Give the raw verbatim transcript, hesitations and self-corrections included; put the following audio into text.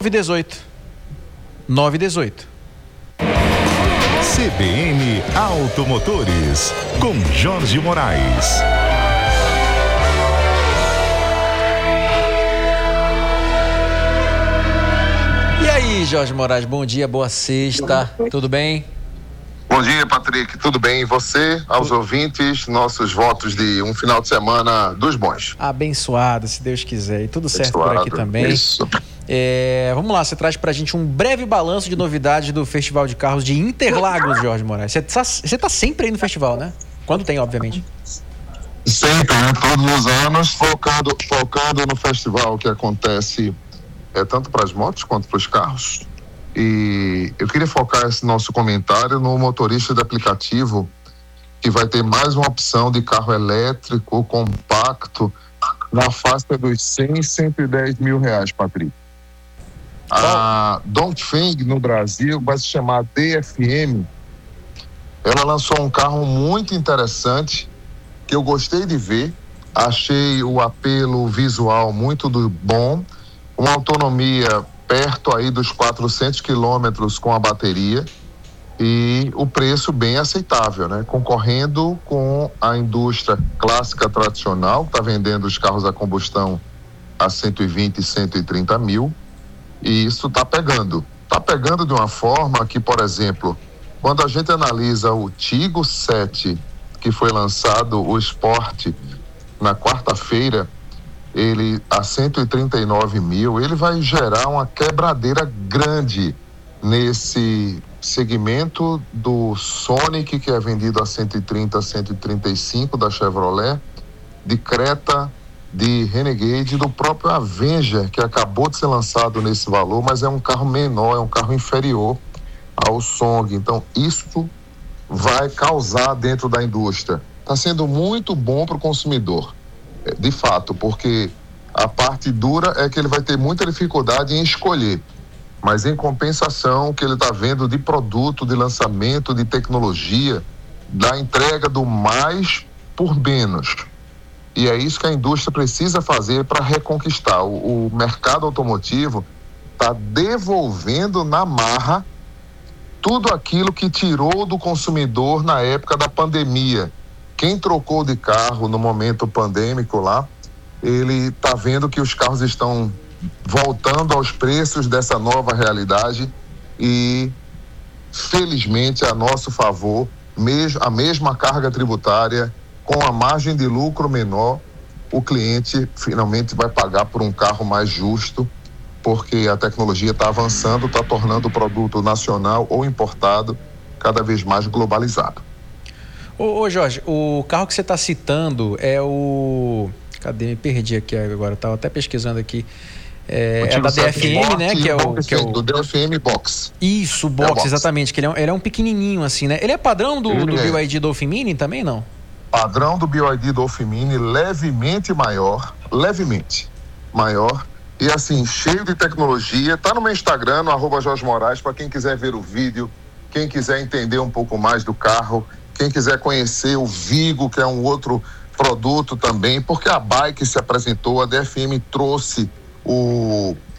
nove dezoito. nove dezoito. C B N Automotores, com Jorge Moraes. E aí, Jorge Moraes, bom dia, boa sexta, tudo bem? Bom dia, Patrick, tudo bem? E você, aos tudo. Ouvintes, nossos votos de um final de semana dos bons. Abençoado, se Deus quiser, e tudo certo por aqui também. Isso. É, vamos lá, você traz pra gente um breve balanço de novidades do Festival de Carros de Interlagos, Jorge Moraes. Você tá, você tá sempre aí no festival, né? Quando tem, obviamente. Sempre, né? Todos os anos, focando, focando no festival que acontece é, tanto para as motos quanto para os carros. E eu queria focar esse nosso comentário no motorista de aplicativo, que vai ter mais uma opção de carro elétrico, compacto, na faixa dos cem, cento e dez mil reais, Patrick. A Dongfeng, no Brasil, vai se chamar D F M. Ela lançou um carro muito interessante, que eu gostei de ver. Achei o apelo visual muito do bom, uma autonomia perto aí dos quatrocentos quilômetros com a bateria e o preço bem aceitável, né? Concorrendo com a indústria clássica tradicional, que está vendendo os carros a combustão a cento e vinte, cento e trinta mil. E isso está pegando. Está pegando de uma forma que, por exemplo, quando a gente analisa o Tigo sete, que foi lançado, o Sport, na quarta-feira, ele a cento e trinta e nove mil, ele vai gerar uma quebradeira grande nesse segmento do Sonic, que é vendido a cento e trinta, cento e trinta e cinco da Chevrolet, de Creta, de Renegade, do próprio Avenger, que acabou de ser lançado nesse valor, mas é um carro menor, é um carro inferior ao Song. Então isso vai causar dentro da indústria. Está sendo muito bom para o consumidor, de fato, porque a parte dura é que ele vai ter muita dificuldade em escolher, mas em compensação o que ele está vendo de produto, de lançamento, de tecnologia, da entrega do mais por menos. E é isso que a indústria precisa fazer para reconquistar. O, o mercado automotivo está devolvendo na marra tudo aquilo que tirou do consumidor na época da pandemia. Quem trocou de carro no momento pandêmico lá, ele está vendo que os carros estão voltando aos preços dessa nova realidade e, felizmente, a nosso favor, mesmo, a mesma carga tributária, com a margem de lucro menor, o cliente finalmente vai pagar por um carro mais justo, porque a tecnologia está avançando, está tornando o produto nacional ou importado cada vez mais globalizado. Ô, ô Jorge, o carro que você está citando é o... Cadê? Me perdi aqui agora, estava até pesquisando aqui. É, é da D F M, né? Que é o, que é o... do D F M Box. Isso, Box, é box. Exatamente. Que ele, é um, ele é um pequenininho assim, né? Ele é padrão do, do é. B Y D Dolphin Mini também, não? Padrão do B Y D Dolphin Mini, levemente maior, levemente maior. E assim, cheio de tecnologia. Tá no meu Instagram, no arroba Jorge Moraes, para quem quiser ver o vídeo, quem quiser entender um pouco mais do carro, quem quiser conhecer o Vigo, que é um outro produto também, porque a Bike se apresentou, a D F M trouxe o